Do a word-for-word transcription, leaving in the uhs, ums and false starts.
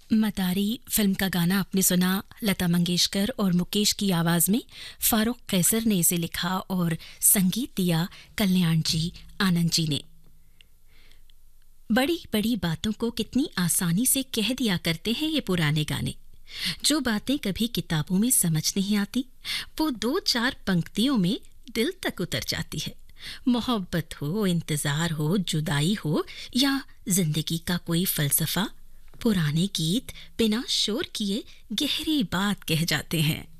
मदारी film का गाना आपने सुना। लता मंगेशकर और मुकेश की आवाज में फारूक कैसर ने इसे लिखा और संगीत दिया कल्याण जी आनंद जी ने। बड़ी बड़ी बातों को कितनी आसानी से कह दिया करते हैं ये पुराने गाने। जो बातें कभी किताबों में समझ नहीं आती, वो दो चार पंक्तियों में दिल तक उतर जाती है। मोहब्बत हो, इंतजार हो, जुदाई हो या जिंदगी का कोई फलसफा, पुराने गीत बिना शोर किए गहरी बात कह जाते हैं।